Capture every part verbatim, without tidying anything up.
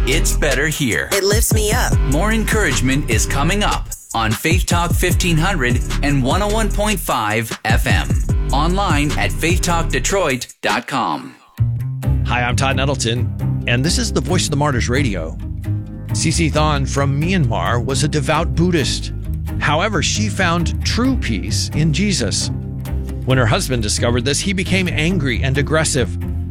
It's better here. It lifts me up. More encouragement is coming up on Faith Talk fifteen hundred and one oh one point five F M. Online at faith talk detroit dot com. Hi, I'm Todd Nettleton, and this is the Voice of the Martyrs Radio. Cece Thon from Myanmar was a devout Buddhist. However, she found true peace in Jesus. When her husband discovered this, he became angry and aggressive.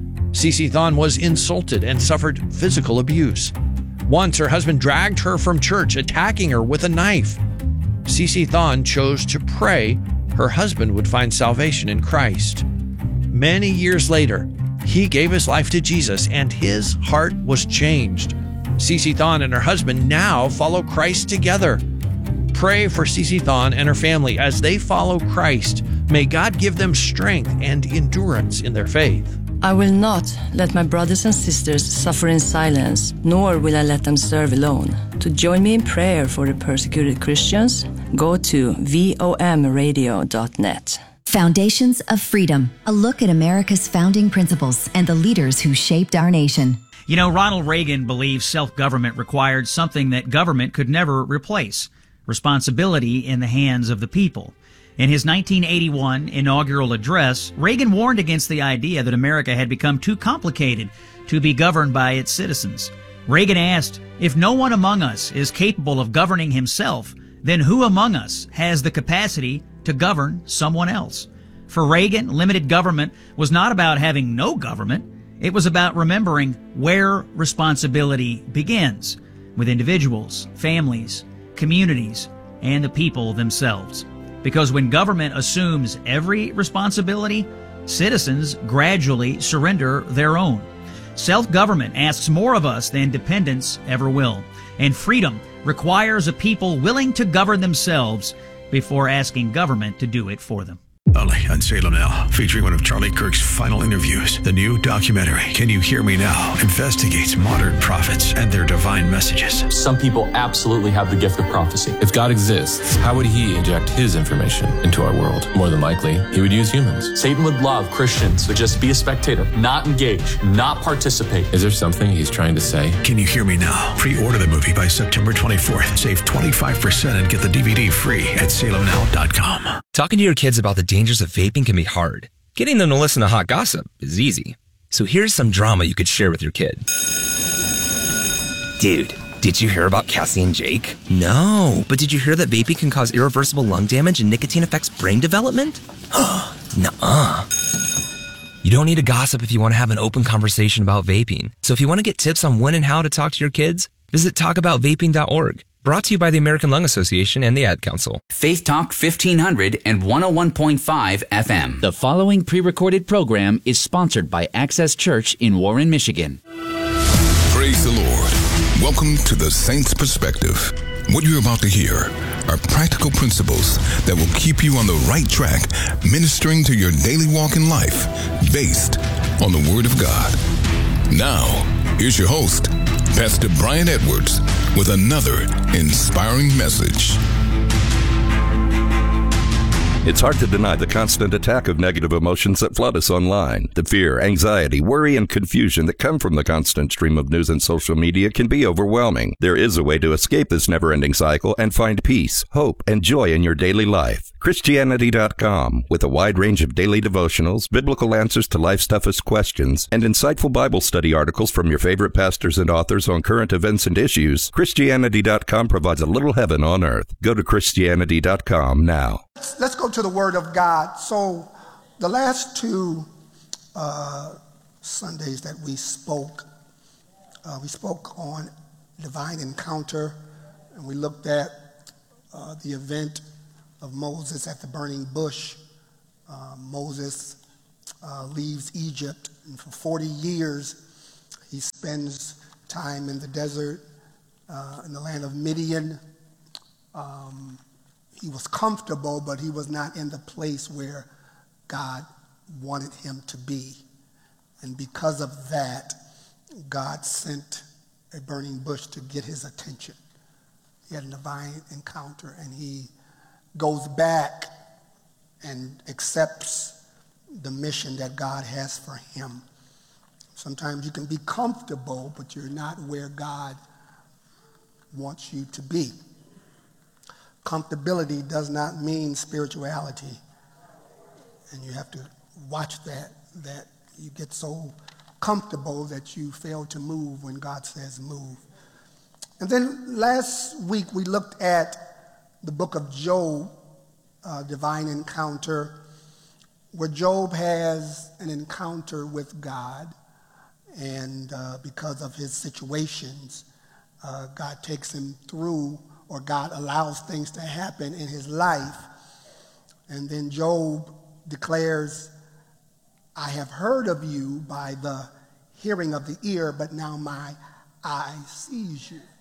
Cece Thon was insulted and suffered physical abuse. Once, her husband dragged her from church, attacking her with a knife. Cece Thon chose to pray her husband would find salvation in Christ. Many years later, he gave his life to Jesus, and his heart was changed. Cece Thon and her husband now follow Christ together. Pray for Cece Thon and her family as they follow Christ. May God give them strength and endurance in their faith. I will not let my brothers and sisters suffer in silence, nor will I let them serve alone. To join me in prayer for the persecuted Christians, go to V O M radio dot net. Foundations of Freedom, a look at America's founding principles and the leaders who shaped our nation. You know, Ronald Reagan believed self-government required something that government could never replace: responsibility in the hands of the people. In his nineteen eighty-one inaugural address, Reagan warned against the idea that America had become too complicated to be governed by its citizens. Reagan asked, if no one among us is capable of governing himself, then who among us has the capacity to govern someone else? For Reagan, limited government was not about having no government. It was about remembering where responsibility begins, with individuals, families, communities, and the people themselves. Because when government assumes every responsibility, citizens gradually surrender their own. Self-government asks more of us than dependence ever will. And freedom requires a people willing to govern themselves before asking government to do it for them. Only on Salem Now, featuring one of Charlie Kirk's final interviews. The new documentary, Can You Hear Me Now?, investigates modern prophets and their divine messages. Some people absolutely have the gift of prophecy. If God exists, how would he inject his information into our world? More than likely, he would use humans. Satan would love Christians to just be a spectator, not engage, not participate. Is there something he's trying to say? Can You Hear Me Now? Pre-order the movie by September twenty-fourth. Save twenty-five percent and get the D V D free at salem now dot com. Talking to your kids about the dangers of vaping can be hard. Getting them to listen to hot gossip is easy. So here's some drama you could share with your kid. Dude, did you hear about Cassie and Jake? No, but did you hear that vaping can cause irreversible lung damage and nicotine affects brain development? Nuh-uh. You don't need to gossip if you want to have an open conversation about vaping. So if you want to get tips on when and how to talk to your kids, visit talk about vaping dot org. Brought to you by the American Lung Association and the Ad Council. Faith Talk fifteen hundred and one oh one point five F M. The following pre-recorded program is sponsored by Access Church in Warren, Michigan. Praise the Lord. Welcome to the Saints Perspective. What you're about to hear are practical principles that will keep you on the right track, ministering to your daily walk in life, based on the Word of God. Now, here's your host, Pastor Brian Edwards, with another inspiring message. It's hard to deny the constant attack of negative emotions that flood us online. The fear, anxiety, worry, and confusion that come from the constant stream of news and social media can be overwhelming. There is a way to escape this never-ending cycle and find peace, hope, and joy in your daily life. Christianity dot com, with a wide range of daily devotionals, biblical answers to life's toughest questions, and insightful Bible study articles from your favorite pastors and authors on current events and issues, Christianity dot com provides a little heaven on earth. Go to Christianity dot com now. Let's go to the Word of God. So the last two uh, Sundays that we spoke, uh, we spoke on divine encounter, and we looked at uh, the event of Moses at the burning bush. Uh, Moses uh, leaves Egypt, and for forty years he spends time in the desert, uh, in the land of Midian. Um, he was comfortable, but he was not in the place where God wanted him to be. And because of that, God sent a burning bush to get his attention. He had a divine encounter, and he goes back and accepts the mission that God has for him. Sometimes you can be comfortable, but you're not where God wants you to be. Comfortability does not mean spirituality. And you have to watch that, that you get so comfortable that you fail to move when God says move. And then last week we looked at the book of Job, uh, divine encounter, where Job has an encounter with God, and uh, because of his situations, uh, God takes him through, or God allows things to happen in his life. And then Job declares, I have heard of you by the hearing of the ear, but now my eye sees you.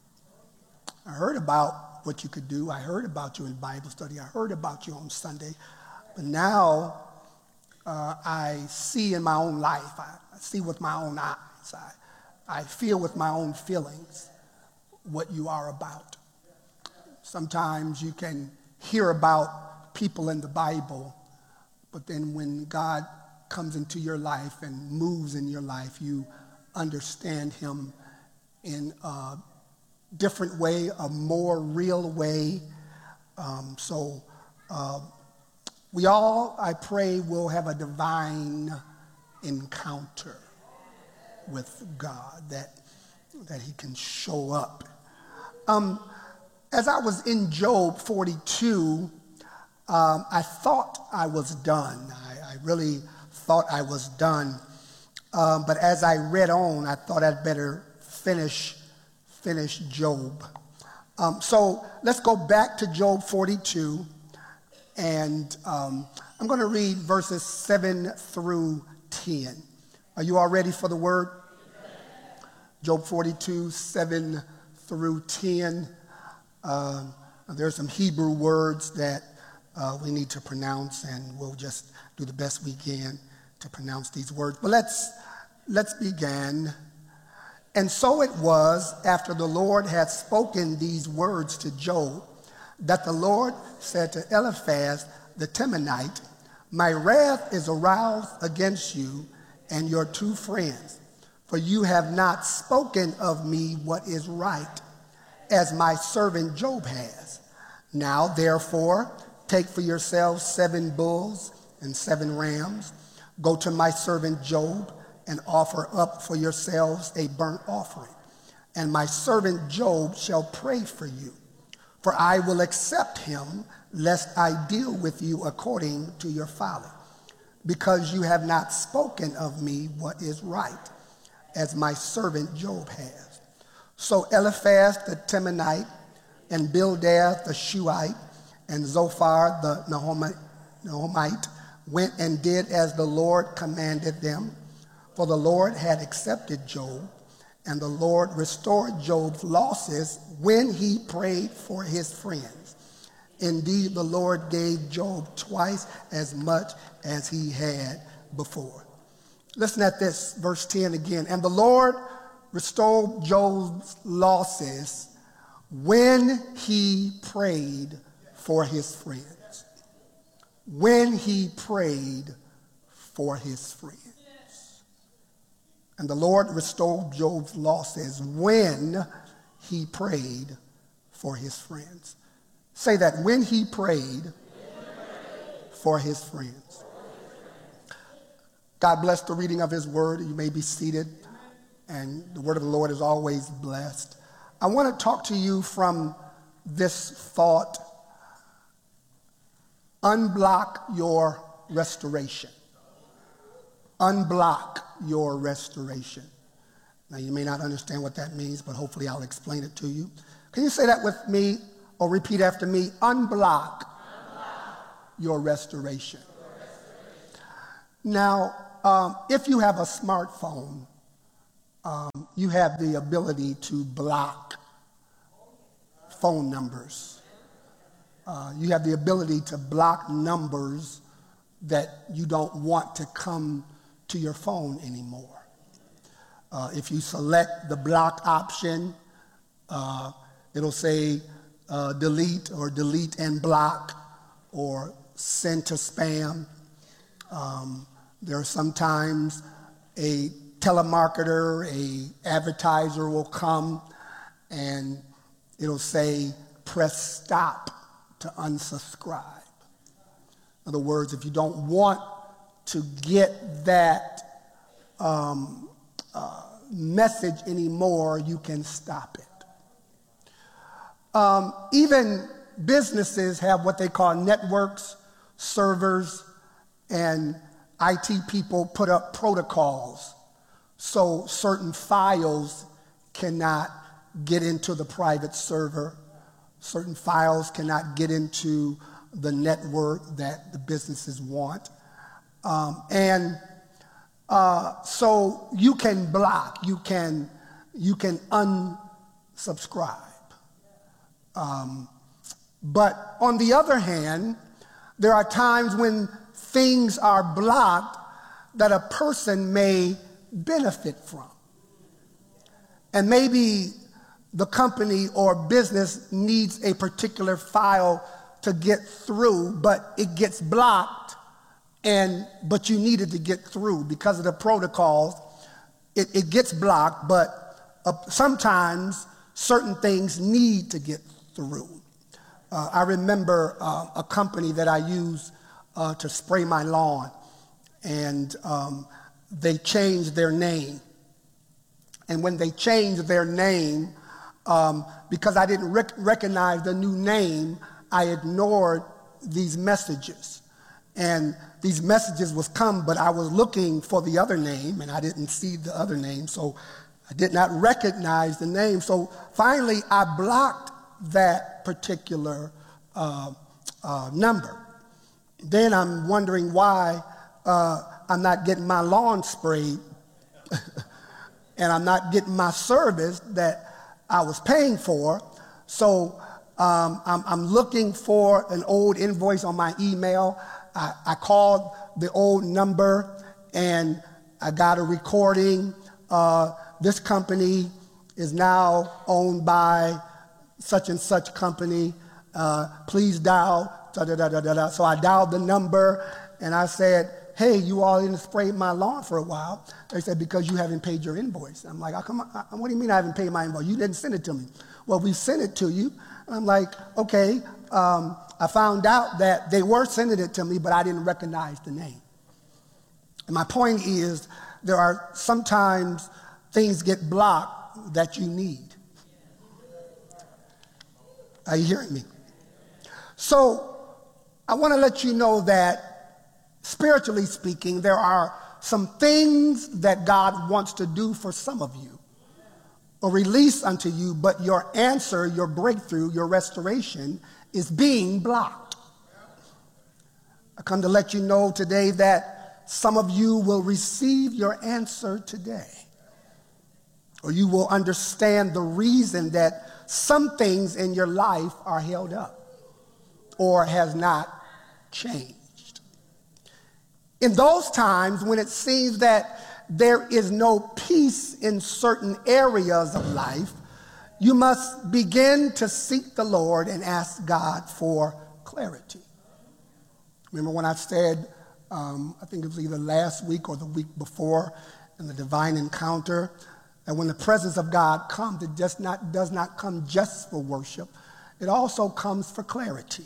I heard about what you could do. I heard about you in Bible study. I heard about you on Sunday. But now uh, I see in my own life. I, I see with my own eyes. I, I feel with my own feelings what you are about. Sometimes you can hear about people in the Bible, but then when God comes into your life and moves in your life, you understand him in a different way, a more real way. Um, so uh, we all, I pray, will have a divine encounter with God, that, that he can show up. Um, as I was in Job forty-two, um, I thought I was done. I, I really thought I was done. Um, but as I read on, I thought I'd better finish, finish Job. Um, so let's go back to Job forty-two, and um, I'm going to read verses seven through ten. Are you all ready for the word? Job forty-two, seven through ten. Um, there's some Hebrew words that uh, we need to pronounce, and we'll just do the best we can to pronounce these words. But let's let's begin. And so it was, after the Lord had spoken these words to Job, that the Lord said to Eliphaz the Temanite, my wrath is aroused against you and your two friends, for you have not spoken of me what is right, as my servant Job has. Now, therefore, take for yourselves seven bulls and seven rams. Go to my servant Job and offer up for yourselves a burnt offering. And my servant Job shall pray for you. For I will accept him, lest I deal with you according to your folly, because you have not spoken of me what is right, as my servant Job has. So Eliphaz the Temanite, and Bildad the Shuhite, and Zophar the Naamite went and did as the Lord commanded them. For the Lord had accepted Job, and the Lord restored Job's losses when he prayed for his friends. Indeed, the Lord gave Job twice as much as he had before. Listen at this, verse ten again. And the Lord restored Job's losses when he prayed for his friends. When he prayed for his friends. And the Lord restored Job's losses when he prayed for his friends. Say that, when he prayed for his friends. God bless the reading of his word. You may be seated. And the word of the Lord is always blessed. I want to talk to you from this thought: unblock your restoration. Unblock your restoration. Now, you may not understand what that means, but hopefully I'll explain it to you. Can you say that with me, or repeat after me? Unblock, Unblock. Your restoration. Your restoration. Now, um, if you have a smartphone, um, you have the ability to block phone numbers. Uh, you have the ability to block numbers that you don't want to come to your phone anymore. Uh, if you select the block option, uh, it'll say uh, delete or delete and block or send to spam. Um, there are sometimes a telemarketer, a advertiser will come and it'll say, press stop to unsubscribe. In other words, if you don't want to get that um, uh, message anymore, you can stop it. Um, even businesses have what they call networks, servers, and I T people put up protocols so certain files cannot get into the private server. Certain files cannot get into the network that the businesses want. Um, and uh, so you can block, you can, you can unsubscribe. Um, but on the other hand, there are times when things are blocked that a person may benefit from. And maybe the company or business needs a particular file to get through, but it gets blocked, and but you needed to get through because of the protocols. It, it gets blocked, but uh, sometimes certain things need to get through. Uh, I remember uh, a company that I use uh, to spray my lawn, and um, they changed their name. And when they changed their name, um, because I didn't rec- recognize the new name, I ignored these messages. And these messages was come, but I was looking for the other name, and I didn't see the other name, so I did not recognize the name. So finally, I blocked that particular uh, uh, number. Then I'm wondering why uh, I'm not getting my lawn sprayed and I'm not getting my service that I was paying for. So um, I'm, I'm looking for an old invoice on my email. I, I called the old number and I got a recording. Uh, this company is now owned by such and such company. Uh, please dial. Da, da, da, da, da, da. So I dialed the number and I said, hey, you all didn't spray my lawn for a while. They said, because you haven't paid your invoice. I'm like, oh, come on, what do you mean I haven't paid my invoice? You didn't send it to me. Well, we sent it to you. And I'm like, okay. Um, I found out that they were sending it to me, but I didn't recognize the name. And my point is, there are sometimes things get blocked that you need. Are you hearing me? So I want to let you know that spiritually speaking, there are some things that God wants to do for some of you or release unto you, but your answer, your breakthrough, your restoration is being blocked. I come to let you know today that some of you will receive your answer today, or you will understand the reason that some things in your life are held up or has not changed. In those times when it seems that there is no peace in certain areas of life, you must begin to seek the Lord and ask God for clarity. Remember when I said, um, I think it was either last week or the week before in the divine encounter, and when the presence of God comes, it just not, does not come just for worship. It also comes for clarity.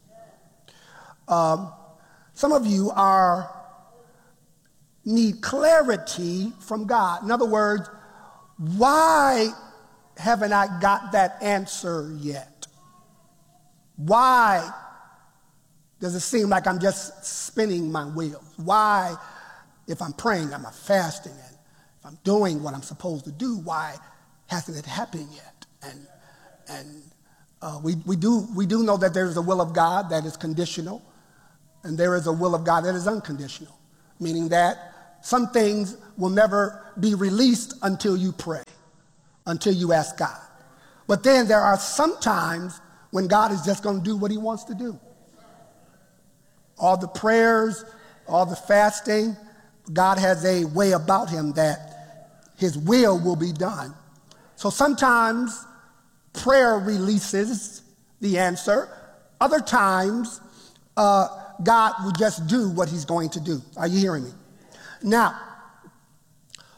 Um, some of you are need clarity from God. In other words, why haven't I got that answer yet? Why does it seem like I'm just spinning my wheels? Why, if I'm praying, I'm fasting, and if I'm doing what I'm supposed to do, why hasn't it happened yet? And and uh, we we do we do know that there is a will of God that is conditional, and there is a will of God that is unconditional, meaning that some things will never be released until you pray, until you ask God. But then there are some times when God is just going to do what he wants to do. All the prayers, all the fasting, God has a way about him that his will will be done. So sometimes prayer releases the answer. Other times, uh, God will just do what he's going to do. Are you hearing me? Now,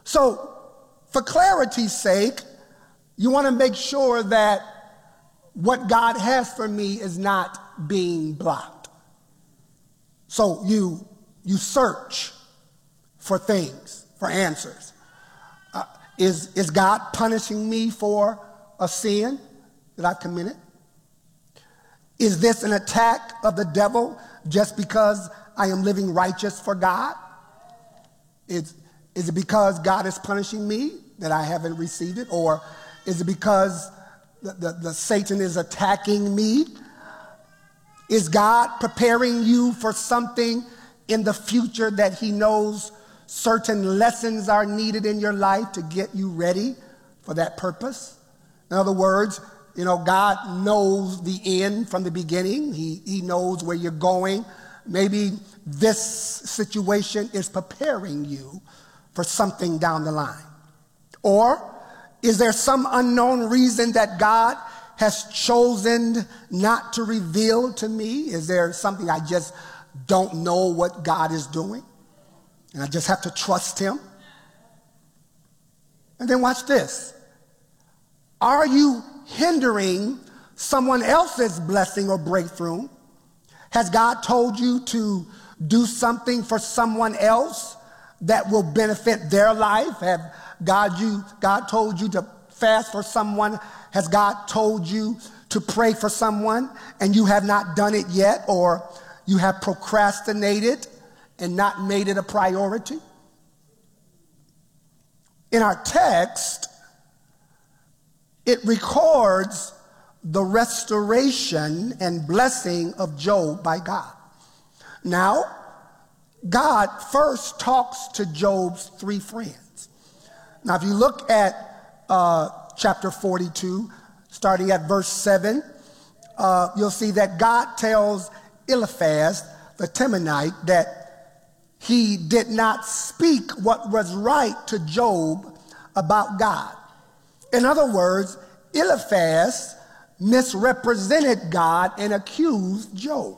So for clarity's sake, you want to make sure that what God has for me is not being blocked. So you, you search for things, for answers. Uh, is, is God punishing me for a sin that I've committed? Is this an attack of the devil just because I am living righteous for God? Is, is it because God is punishing me that I haven't received it? Or is it because the, the, the Satan is attacking me? Is God preparing you for something in the future that he knows certain lessons are needed in your life to get you ready for that purpose? In other words, you know, God knows the end from the beginning. He, he knows where you're going. Maybe this situation is preparing you for something down the line. Or is there some unknown reason that God has chosen not to reveal to me? Is there something I just don't know what God is doing, and I just have to trust him? And then watch this. Are you hindering someone else's blessing or breakthrough? Has God told you to do something for someone else that will benefit their life? Have God, you, God told you to fast for someone? Has God told you to pray for someone and you have not done it yet, or you have procrastinated and not made it a priority? In our text, it records the restoration and blessing of Job by God. Now, God first talks to Job's three friends. Now, if you look at uh, chapter forty-two, starting at verse seven, uh, you'll see that God tells Eliphaz, the Temanite, that he did not speak what was right to Job about God. In other words, Eliphaz misrepresented God and accused Job.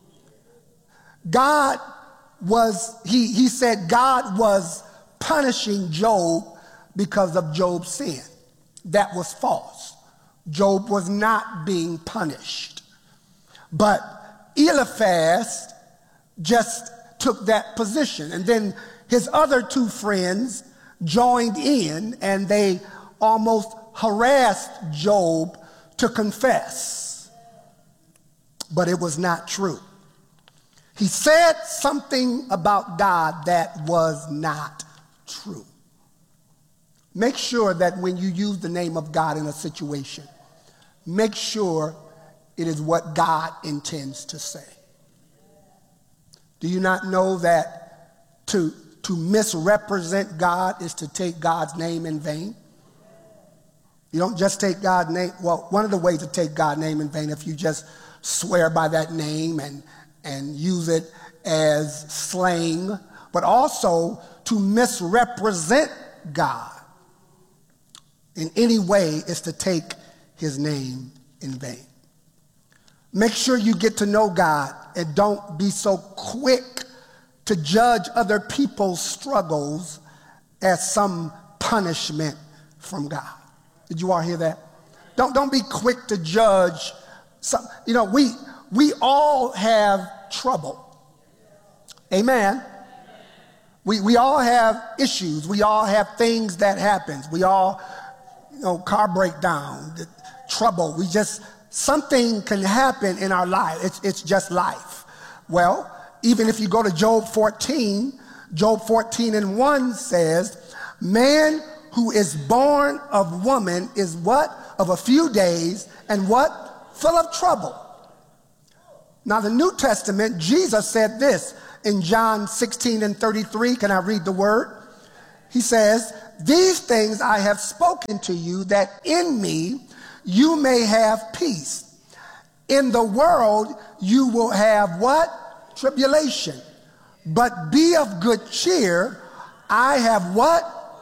God was, he, he said God was punishing Job because of Job's sin. That was false. Job was not being punished. But Eliphaz just took that position. And then his other two friends joined in, and they almost harassed Job to confess. But it was not true. He said something about God that was not true. Make sure that when you use the name of God in a situation, make sure it is what God intends to say. Do you not know that to, to misrepresent God is to take God's name in vain? You don't just take God's name. Well, one of the ways to take God's name in vain, if you just swear by that name and, and use it as slang, but also to misrepresent God in any way is to take his name in vain. Make sure you get to know God and don't be so quick to judge other people's struggles as some punishment from God. Did you all hear that? Don't, don't be quick to judge. Some, you know, we, we all have trouble. Amen. We, we all have issues. We all have things that happen. We all, you know, car breakdown, trouble. We just, something can happen in our life. It's, it's just life. Well, even if you go to Job fourteen, Job fourteen and one says, man who is born of woman is what? Of a few days, and what? Full of trouble. Now the New Testament, Jesus said this in John sixteen and thirty-three. Can I read the word? He says, these things I have spoken to you, that in me you may have peace. In the world you will have what? Tribulation. But be of good cheer. I have what?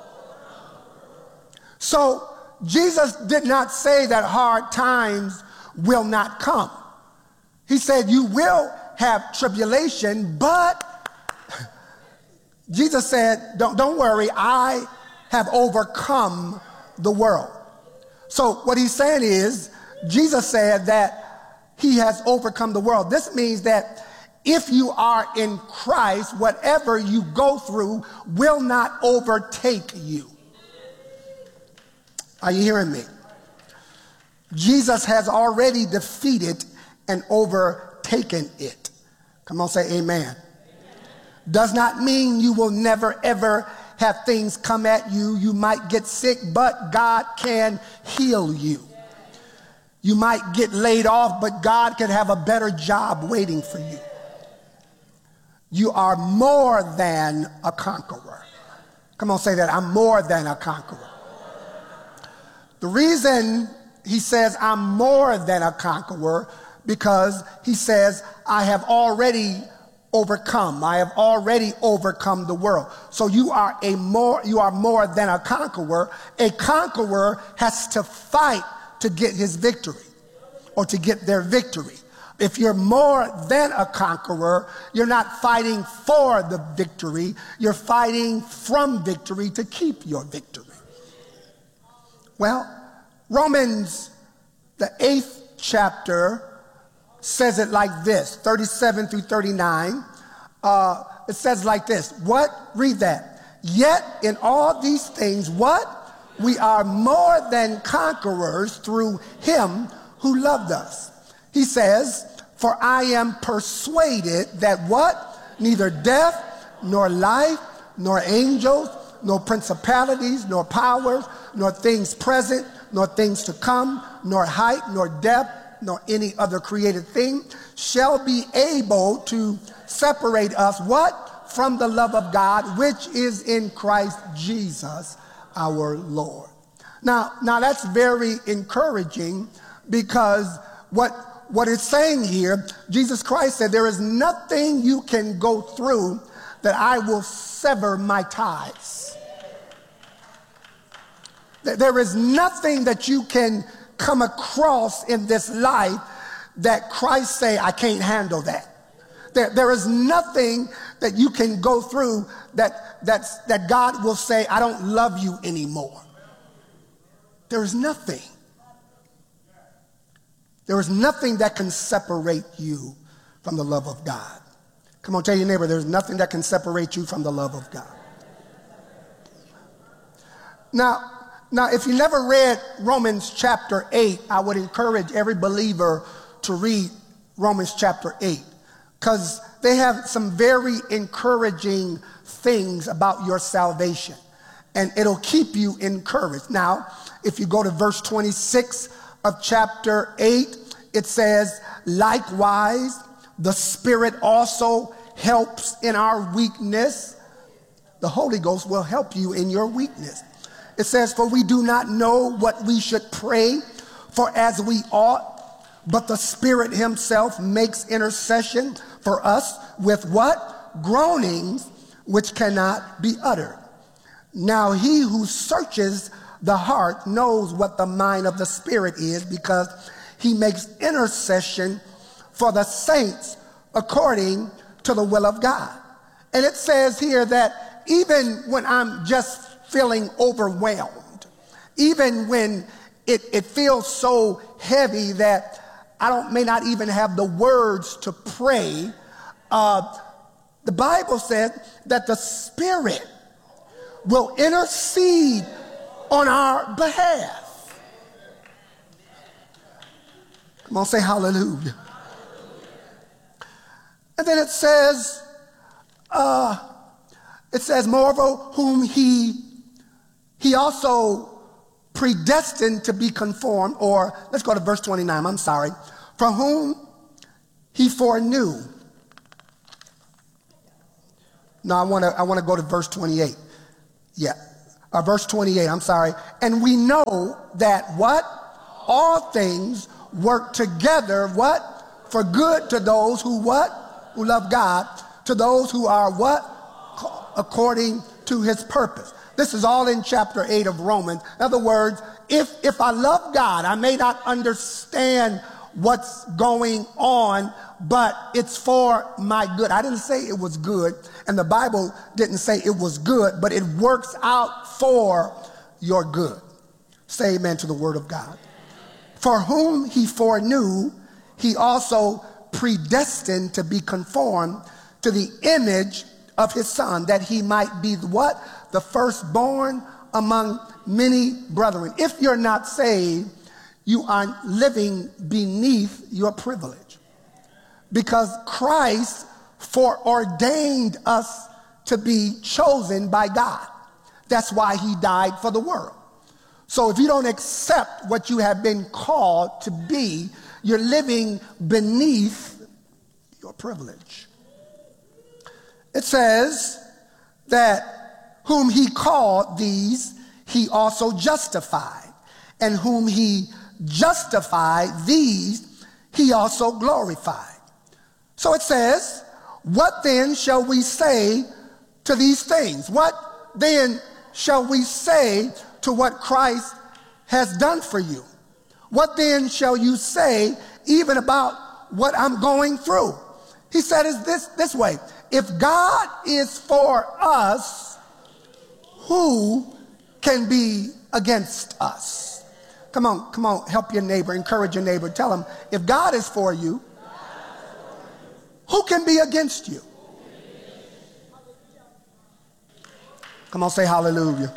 So Jesus did not say that hard times will not come. He said you will have tribulation, but Jesus said, don't, don't worry, I have overcome the world. So what he's saying is, Jesus said that he has overcome the world. This means that if you are in Christ, whatever you go through will not overtake you. Are you hearing me? Jesus has already defeated and overtaken it. Come on, say amen. Does not mean you will never ever have things come at you. You might get sick, but God can heal you. You might get laid off, but God can have a better job waiting for you. You are more than a conqueror. Come on, say that. I'm more than a conqueror. The reason he says I'm more than a conqueror, because he says I have already overcome. I have already overcome the world. So you are a more, you are more than a conqueror. A conqueror has to fight to get his victory or to get their victory. If you're more than a conqueror, you're not fighting for the victory. You're fighting from victory to keep your victory. Well, Romans, the eighth chapter, says it like this, thirty-seven through thirty-nine. Uh, it says like this. What? Read that. Yet in all these things, what? We are more than conquerors through him who loved us. He says, for I am persuaded that what? Neither death, nor life, nor angels, nor principalities, nor powers, nor things present, nor things to come, nor height, nor depth, nor any other created thing shall be able to separate us, what? From the love of God, which is in Christ Jesus our Lord. Now, now that's very encouraging, because what, what it's saying here, Jesus Christ said, there is nothing you can go through that I will sever my ties. There is nothing that you can come across in this life that Christ say, I can't handle that. There, there is nothing that you can go through that, that's, that God will say, I don't love you anymore. There is nothing. There is nothing that can separate you from the love of God. Come on, tell your neighbor, there's nothing that can separate you from the love of God. Now, Now, if you never read Romans chapter eight, I would encourage every believer to read Romans chapter eight, because they have some very encouraging things about your salvation, and it'll keep you encouraged. Now, if you go to verse twenty-six of chapter eight, it says, likewise, the Spirit also helps in our weakness. The Holy Ghost will help you in your weakness. It says, for we do not know what we should pray for as we ought, but the Spirit himself makes intercession for us with what? Groanings which cannot be uttered. Now he who searches the heart knows what the mind of the Spirit is, because he makes intercession for the saints according to the will of God. And it says here that even when I'm just feeling overwhelmed, even when it, it feels so heavy that I don't may not even have the words to pray, uh, the Bible says that the Spirit will intercede on our behalf. Come on, say hallelujah. And then it says, uh, it says, moreover, whom he He also predestined to be conformed, or let's go to verse twenty-nine, I'm sorry, for whom he foreknew. No, I want to I want to go to verse twenty-eight. Yeah, uh, verse twenty-eight, I'm sorry. And we know that what? All things work together, what? For good to those who what? Who love God, to those who are what? According to his purpose. This is all in chapter eight of Romans. In other words, if, if I love God, I may not understand what's going on, but it's for my good. I didn't say it was good, and the Bible didn't say it was good, but it works out for your good. Say amen to the word of God. For whom he foreknew, he also predestined to be conformed to the image of his son, that he might be what? The firstborn among many brethren. If you're not saved, you are living beneath your privilege, because Christ foreordained us to be chosen by God. That's why he died for the world. So if you don't accept what you have been called to be, you're living beneath your privilege. It says that whom he called, these he also justified, and whom he justified, these he also glorified. So it says, what then shall we say to these things? What then shall we say to what Christ has done for you? What then shall you say even about what I'm going through? He said it this, this way, if God is for us, who can be against us? Come on, come on, help your neighbor, encourage your neighbor. Tell him, if God is for you, who can be against you? Come on, say hallelujah.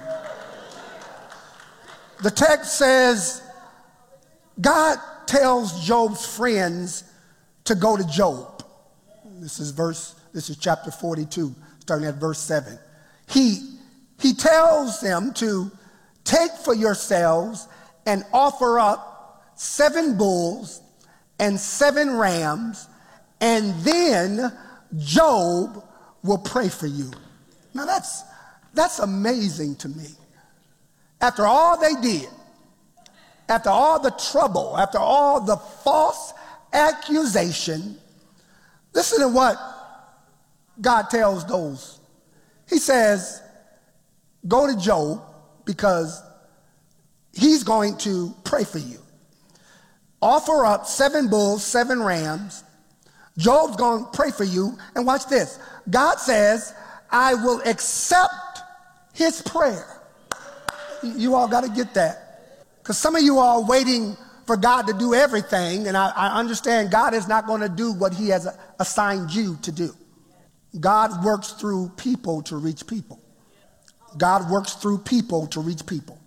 The text says, God tells Job's friends to go to Job. This is verse, this is chapter forty-two, starting at verse seven. He, he tells them to take for yourselves and offer up seven bulls and seven rams, and then Job will pray for you. Now that's, that's amazing to me. After all they did, after all the trouble, after all the false accusation, listen to what God tells those. He says, go to Job because he's going to pray for you. Offer up seven bulls, seven rams. Job's going to pray for you. And watch this. God says, I will accept his prayer. You all got to get that. Because some of you are waiting for God to do everything. And I, I understand God is not going to do what he has assigned you to do. God works through people to reach people. God works through people to reach people.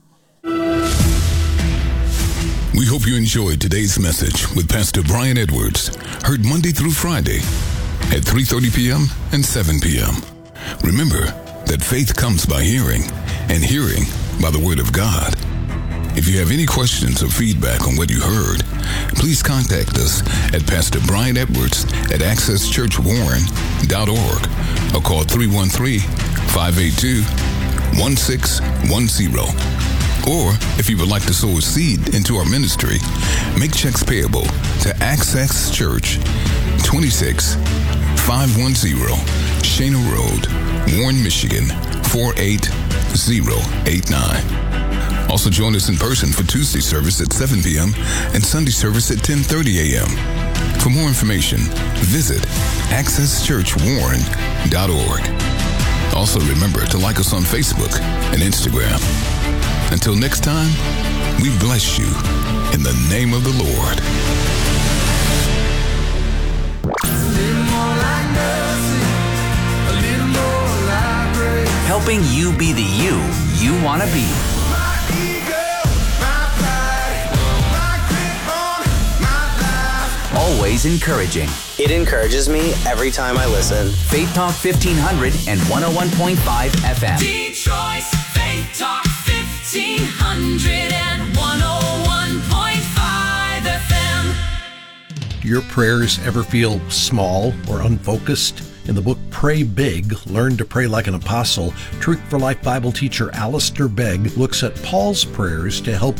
We hope you enjoyed today's message with Pastor Brian Edwards, heard Monday through Friday at three thirty p.m. and seven p.m. Remember that faith comes by hearing, and hearing by the Word of God. If you have any questions or feedback on what you heard, please contact us at Pastor Brian Edwards at access church warren dot org or call three one three, five eight two, one six one zero. Or if you would like to sow a seed into our ministry, make checks payable to Access Church, twenty-six five ten Shana Road, Warren, Michigan, four eight zero eight nine. Also join us in person for Tuesday service at seven p.m. and Sunday service at ten thirty a.m. For more information, visit access church warren dot org. Also remember to like us on Facebook and Instagram. Until next time, we bless you in the name of the Lord. Helping you be the you you want to be. Always encouraging. It encourages me every time I listen. Faith Talk fifteen hundred and one oh one point five F M. Detroit's Faith Talk fifteen hundred and one oh one point five F M. Your prayers ever feel small or unfocused? In the book Pray Big, Learn to Pray Like an Apostle, Truth for Life Bible teacher Alistair Begg looks at Paul's prayers to help